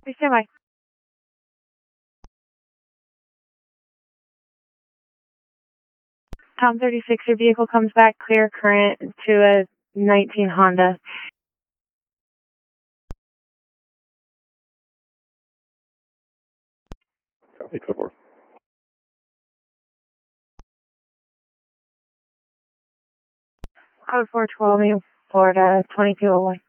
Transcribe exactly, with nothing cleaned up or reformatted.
Stand by. Tom thirty-six, your vehicle comes back clear current to a nineteen Honda. Copy, code four. Code four twelve, Florida, twenty-two oh one.